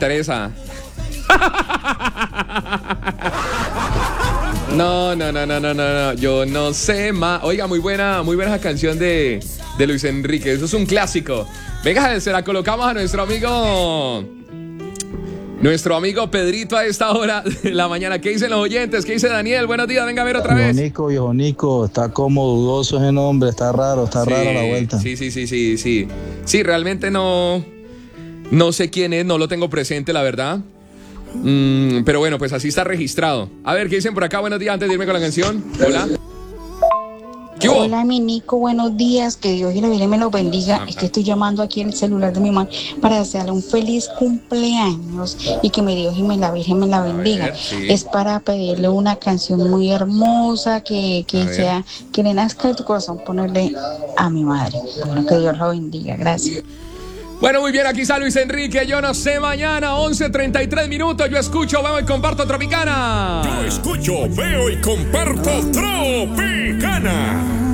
interesa. No. Yo no sé más. Oiga, muy buena esa canción de Luis Enrique. Eso es un clásico. Venga, se la colocamos a nuestro amigo Pedrito a esta hora de la mañana. ¿Qué dicen los oyentes? ¿Qué dice Daniel? Buenos días, venga a ver otra vez. Viejo Nico, está como dudoso ese nombre, está raro la vuelta. Sí. Sí, realmente no sé quién es, no lo tengo presente, la verdad. Pero bueno, pues así está registrado. A ver, ¿qué dicen por acá? Buenos días, antes de irme con la canción. Hola. ¿Qué hubo? Hola, mi Nico, buenos días, que Dios y la Virgen me los bendiga. Ajá. Es que estoy llamando aquí en el celular de mi mamá para desearle un feliz cumpleaños y que mi Dios y la Virgen me la bendiga. ver, sí. Es para pedirle una canción muy hermosa que sea, que le nazca de tu corazón ponerle a mi madre. Bueno, que Dios la bendiga, gracias. Bueno, muy bien, aquí está Luis Enrique. Yo no sé, mañana, 11:33 minutos. Yo escucho, veo y comparto Tropicana. Yo escucho, veo y comparto Tropicana.